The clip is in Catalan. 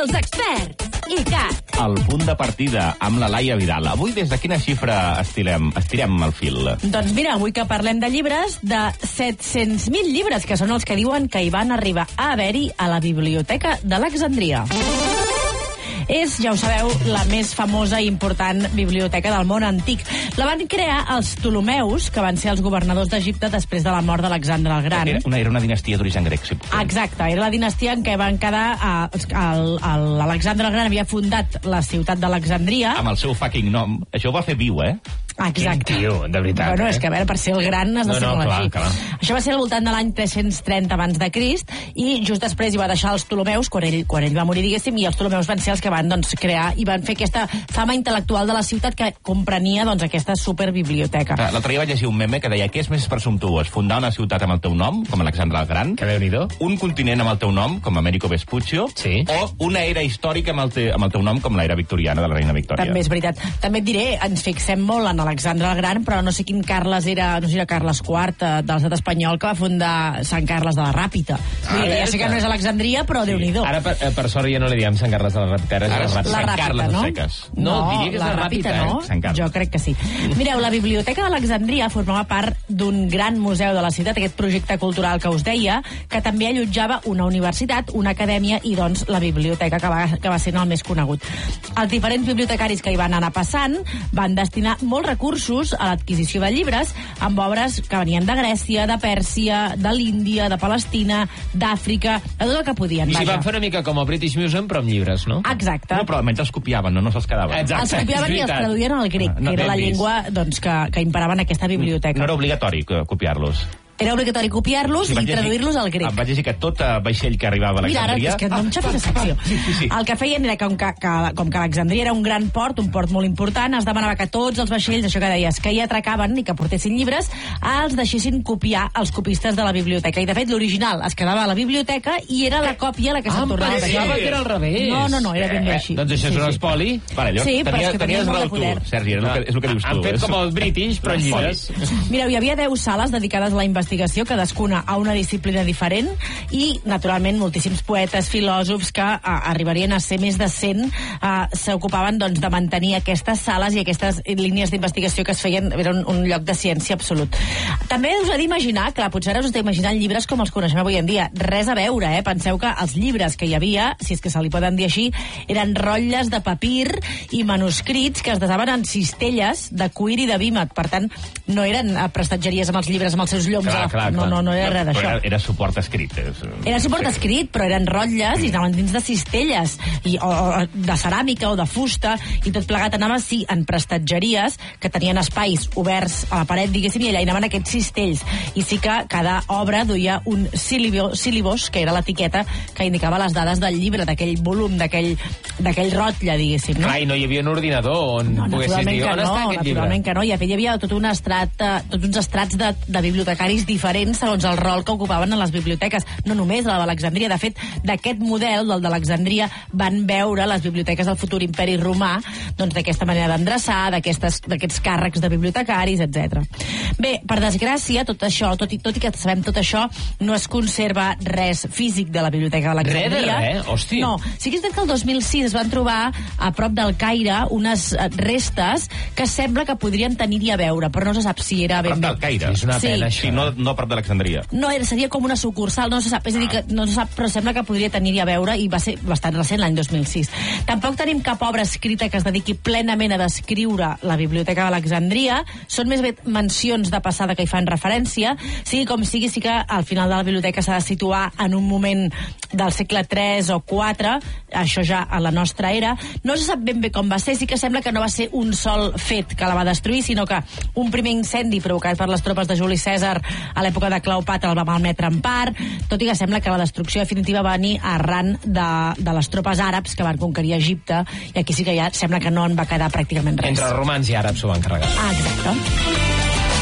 Els experts. ICAT. El punt de partida amb la Laia Vidal. Avui des de quina xifra estirem el fil? Doncs mira, avui que parlem de llibres, de 700.000 llibres, que són els que diuen que hi van arribar a haver-hi a la Biblioteca d'Alexandria. És, ja ho sabeu, la més famosa i important biblioteca del món antic. La van crear els Ptolemeus, que van ser els governadors d'Egipte després de la mort d'Alexandre el Gran. Era una dinastia d'origen grec, sí. Exacte, era la dinastia en què van quedar... Alexandre el Gran havia fundat la ciutat d'Alexandria. Amb el seu fucking nom. Això ho va fer viu, eh? Exacte. Quin tio, de veritat. Bueno, és que a veure, per ser el gran has de ser molt així. Clar. Això va ser al voltant de l'any 330 abans de Crist, i just després hi va deixar els Ptolemeus, quan ell va morir, diguéssim, i els Ptolemeus van ser els que van crear i van fer aquesta fama intel·lectual de la ciutat que comprenia aquesta superbiblioteca. L'altre dia vaig llegir un meme que deia: què és més presumptuós, fundar una ciutat amb el teu nom, com Alexandre el Gran, que Déu-n'hi-do, un continent amb el teu nom, com Américo Vespuccio, sí, o una era històrica amb el teu nom, com l'era victoriana de la reina Victòria? També és veritat. També et diré, ens fixem molt en Alexandre el Gran, però no sé quin Carles era, no sé si era Carles IV de l'estat espanyol, que va fundar Sant Carles de la Ràpita. Ja sé que no és Alexandria, però Déu-n'hi-do. Ara, per sort, ja no li diem Sant Carles de la Ràpita, la Ràpita, no? No, diria que és la Ràpita, no? Jo crec que sí. Mireu, la Biblioteca d'Alexandria formava part d'un gran museu de la ciutat, aquest projecte cultural que us deia, que també allotjava una universitat, una acadèmia i, doncs, la biblioteca, que va ser el més conegut. Els diferents bibliotecaris que hi van anar passant van destinar molts recursos a l'adquisició de llibres amb obres que venien de Grècia, de Pèrsia, de l'Índia, de Palestina, d'Àfrica, de tot el que podien. I s'hi van fer una mica com el British Museum, però amb llibres, no? Exacte. No, però almenys els copiaven, no se'ls quedaven. Exacte. Els copiaven i els traduïen al grec, que era la llengua que imperava en aquesta biblioteca. No era obligatori copiar-los. Era obligatori copiar-los i traduir-los al grec. Em vaig llegir que tot vaixell que arribava a Alexandria... Mira, ara, és que no em xapis de secció. Sí. El que feien era com que Alexandria era un gran port, un port molt important, es demanava que tots els vaixells, això que deies, que hi atracaven i que portessin llibres, els deixessin copiar els copistes de la biblioteca. I, de fet, l'original es quedava a la biblioteca i era la còpia la que se'n tornava. Pensava que era al revés. No, era ben bé així. Doncs això és un espoli. Sí, però és que tenies raó tu, Sergi, és el que dius tu. Han fet com els British, però en llibres. Mireu, hi havia 10 sales dedicades a la investigació, cadascuna a una disciplina diferent, i, naturalment, moltíssims poetes, filòsofs que arribarien a ser més de 100 s'ocupaven, doncs, de mantenir aquestes sales i aquestes línies d'investigació que es feien. Era un lloc de ciència absolut. També us he d'imaginar, clar, potser ara us heu d'imaginar llibres com els coneixem avui en dia. Res a veure, Penseu que els llibres que hi havia, si és que se li poden dir així, eren rotlles de papir i manuscrits que es desaven en cistelles de cuir i de vímet. Per tant, no eren prestatgeries amb els llibres, amb els seus lloms. No era res d'això. Era suport escrit. Era suport escrit, però eren rotlles i anaven dins de cistelles, o de ceràmica o de fusta, i tot plegat anava, sí, en prestatgeries que tenien espais oberts a la paret, diguéssim, i allà hi anaven aquests cistells. I sí que cada obra duia un sílibus, que era l'etiqueta que indicava les dades del llibre, d'aquell volum, d'aquell rotlle, diguéssim. Clar, i no hi havia un ordinador on poguessis dir on està aquest llibre. Naturalment que no, i hi havia tots uns estrats de bibliotecaris diferents segons el rol que ocupaven en les biblioteques, no només la d'Alexandria. De fet, d'aquest model, del d'Alexandria, van veure les biblioteques del futur imperi romà, doncs, d'aquesta manera d'endreçar, d'aquests càrrecs de bibliotecaris, etc. Bé, per desgràcia, tot això, tot i que sabem tot això, no es conserva res físic de la biblioteca d'Alexandria. Res? Hòstia. No. Sí que és veritat que el 2006 es van trobar a prop del Caire unes restes que sembla que podrien tenir-hi a veure, però no se sap si era ben bé. A prop del Caire? És una pena, això. Sí, no a prop d'Alexandria. No, seria com una sucursal, no se sap, és a dir, que no se sap, però sembla que podria tenir-hi a veure, i va ser bastant recent, l'any 2006. Tampoc tenim cap obra escrita que es dediqui plenament a descriure la Biblioteca d'Alexandria. Són més bé mencions de passada que hi fan referència. Sigui com sigui, sí que al final de la biblioteca s'ha de situar en un moment del segle III o IV, això ja a la nostra era. No se sap ben bé com va ser, sí que sembla que no va ser un sol fet que la va destruir, sinó que un primer incendi provocat per les tropes de Juli Cèsar a l'època de Cleòpatra el va malmetre en part, tot i que sembla que la destrucció definitiva va venir arran de les tropes àrabs que van conquerir Egipte, i aquí sí que ja sembla que no en va quedar pràcticament res. Entre romans i àrabs s'ho van carregar. Exacte.